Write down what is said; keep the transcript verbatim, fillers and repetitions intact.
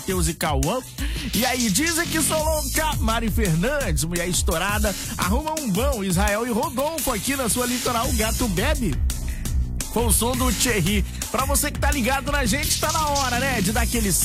Matheus e Cauã. E aí, dizem que sou louca. Mari Fernandes, mulher estourada. Arruma um bom. Israel e Rodolfo aqui na sua litoral. O gato bebe. Com o som do Thierry. Pra você que tá ligado na gente, tá na hora, né? De dar aquele